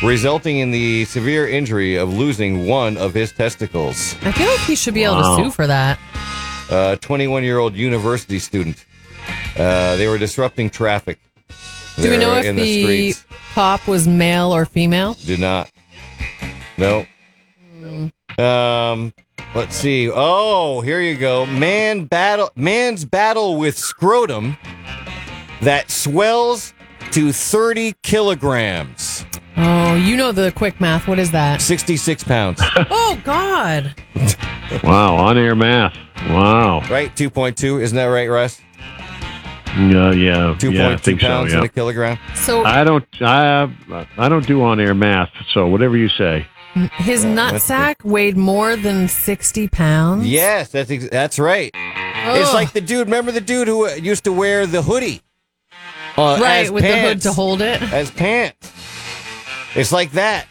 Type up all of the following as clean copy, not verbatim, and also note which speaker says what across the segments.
Speaker 1: resulting in the severe injury of losing one of his testicles.
Speaker 2: I feel like he should be able to sue for that.
Speaker 1: 21-year-old university student. They were disrupting traffic.
Speaker 2: Do we know if the cop was male or female?
Speaker 1: Do not. No. Let's see. Oh, here you go. Man's battle with scrotum that swells to 30 kilograms.
Speaker 2: Oh, you know the quick math. What is that?
Speaker 1: 66 pounds.
Speaker 2: Oh, God.
Speaker 3: Wow, on-air math. Wow.
Speaker 1: Right? 2.2. Isn't that right, Russ?
Speaker 3: Yeah.
Speaker 1: 2.2 pounds in a kilogram.
Speaker 2: So
Speaker 3: I don't do on-air math, so whatever you say.
Speaker 2: his nutsack weighed more than 60 pounds?
Speaker 1: Yes, that's right.
Speaker 2: Ugh.
Speaker 1: It's like the dude, remember the dude who used to wear the hoodie?
Speaker 2: Right, with
Speaker 1: pants,
Speaker 2: the hood to hold it.
Speaker 1: As pants. It's like that.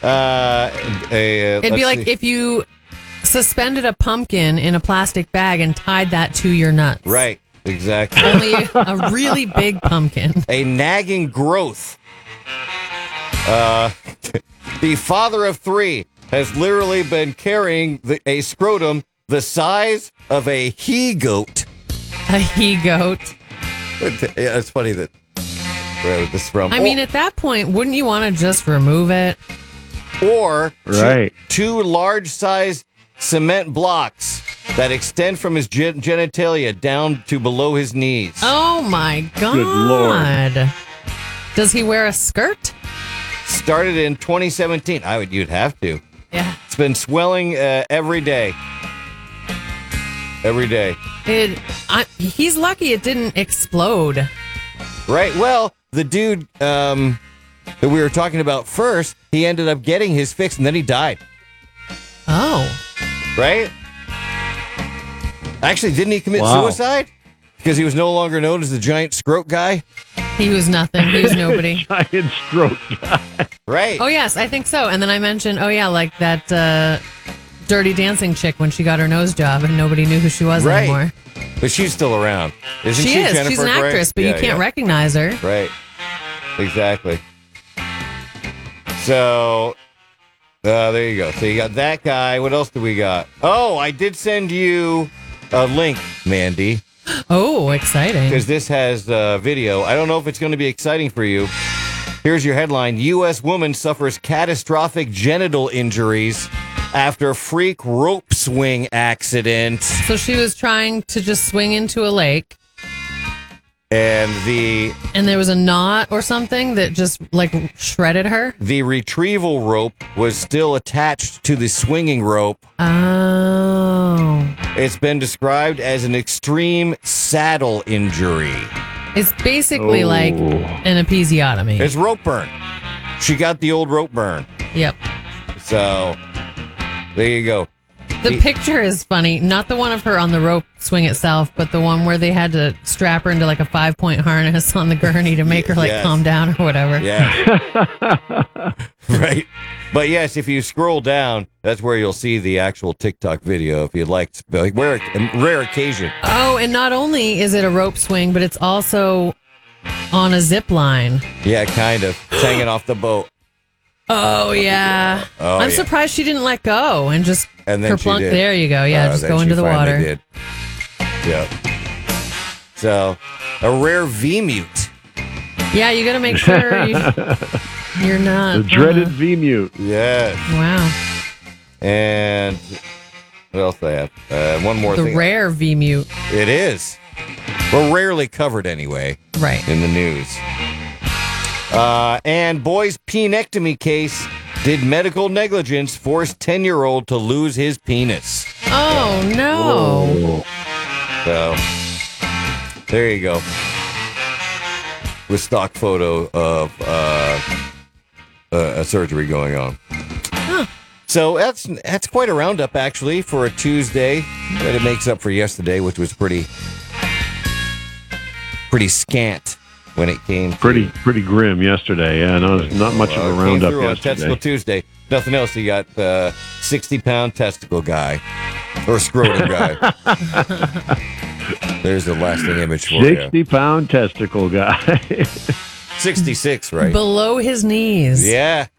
Speaker 2: It'd be like if you suspended a pumpkin in a plastic bag and tied that to your nuts.
Speaker 1: Right, exactly.
Speaker 2: Only a really big pumpkin.
Speaker 1: A nagging growth. The father of three has literally been carrying a scrotum the size of a he-goat.
Speaker 2: A he-goat.
Speaker 1: Yeah, it's funny that where this from.
Speaker 2: I mean, at that point, wouldn't you want to just remove it?
Speaker 1: Or
Speaker 3: right.
Speaker 1: two large-sized cement blocks that extend from his genitalia down to below his knees.
Speaker 2: Oh, my God.
Speaker 3: Good Lord.
Speaker 2: Does he wear a skirt?
Speaker 1: Started in 2017. You'd have to.
Speaker 2: Yeah.
Speaker 1: It's been swelling every day. Every day.
Speaker 2: He's lucky it didn't explode.
Speaker 1: Right. Well, the dude that we were talking about first, he ended up getting his fix and then he died.
Speaker 2: Oh.
Speaker 1: Right? Actually, didn't he commit suicide? Because he was no longer known as the giant scrote guy?
Speaker 2: He was nothing. He was nobody.
Speaker 3: Giant stroke guy.
Speaker 1: Right.
Speaker 2: Oh, yes, I think so. And then I mentioned, like that Dirty Dancing chick when she got her nose job and nobody knew who she was anymore.
Speaker 1: But she's still around. Isn't she?
Speaker 2: She is.
Speaker 1: Jennifer
Speaker 2: She's an
Speaker 1: Grey?
Speaker 2: actress, but you can't recognize her.
Speaker 1: Right. Exactly. So, there you go. So you got that guy. What else do we got? Oh, I did send you a link, Mandy.
Speaker 2: Oh, exciting.
Speaker 1: Because this has video. I don't know if it's going to be exciting for you. Here's your headline. U.S. woman suffers catastrophic genital injuries after freak rope swing accident.
Speaker 2: So she was trying to just swing into a lake.
Speaker 1: And
Speaker 2: there was a knot or something that just like shredded her.
Speaker 1: The retrieval rope was still attached to the swinging rope.
Speaker 2: Oh.
Speaker 1: It's been described as an extreme saddle injury.
Speaker 2: It's basically like an episiotomy.
Speaker 1: It's rope burn. She got the old rope burn.
Speaker 2: Yep.
Speaker 1: So, there you go.
Speaker 2: The picture is funny. Not the one of her on the rope swing itself, but the one where they had to strap her into like a 5-point harness on the gurney to make her calm down or whatever.
Speaker 1: Yeah. Right. But yes, if you scroll down, that's where you'll see the actual TikTok video if you'd like. Rare occasion.
Speaker 2: Oh, and not only is it a rope swing, but it's also on a zip line.
Speaker 1: Yeah, kind of. It's hanging off the boat.
Speaker 2: Oh, yeah. I'm surprised she didn't let go and just kerplunk. There you go. Yeah, just go into the water.
Speaker 1: Did. Yeah. So, a rare V-mute.
Speaker 2: Yeah, you got to make sure you're not.
Speaker 3: The dreaded V-mute.
Speaker 1: Yeah.
Speaker 2: Wow.
Speaker 1: And what else do I have? One more thing.
Speaker 2: The rare V-mute.
Speaker 1: It is. We're rarely covered anyway.
Speaker 2: Right.
Speaker 1: In the news. And boy's penectomy case. Did medical negligence force 10-year-old to lose his penis?
Speaker 2: Oh, no.
Speaker 1: So, there you go. With stock photo of a surgery going on.
Speaker 2: Huh.
Speaker 1: So that's quite a roundup, actually, for a Tuesday. But it makes up for yesterday, which was pretty scant when it came.
Speaker 3: Pretty grim yesterday. Yeah, not much of a roundup yesterday. On
Speaker 1: Testicle Tuesday. Nothing else. You got 60-pound testicle guy or scrotum guy. There's the lasting image for you.
Speaker 3: 60-pound testicle guy.
Speaker 1: 66, right?
Speaker 2: Below his knees.
Speaker 1: Yeah.